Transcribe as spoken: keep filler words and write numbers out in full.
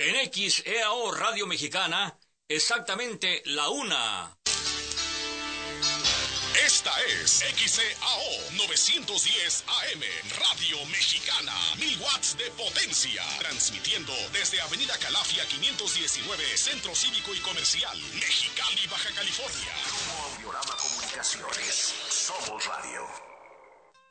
En X E A O Radio Mexicana, exactamente la una. Esta es X E A O novecientos diez A M, Radio Mexicana, mil watts de potencia, transmitiendo desde Avenida Calafia quinientos diecinueve, Centro Cívico y Comercial, Mexicali, Baja California. Grupo Audiorama Comunicaciones, somos radio.